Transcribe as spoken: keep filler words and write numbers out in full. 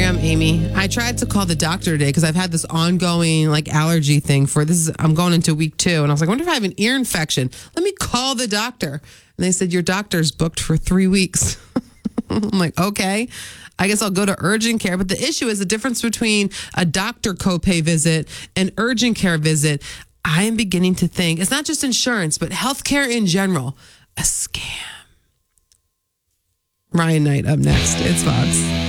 I'm Amy. I tried to call the doctor today because I've had this ongoing like allergy thing for this. Is, I'm going into week two, and I was like, I wonder if I have an ear infection. Let me call the doctor. And they said, your doctor's booked for three weeks. I'm like, okay, I guess I'll go to urgent care. But the issue is the difference between a doctor copay visit and urgent care visit. I am beginning to think it's not just insurance, but healthcare in general, a scam. Ryan Knight up next. It's Fox.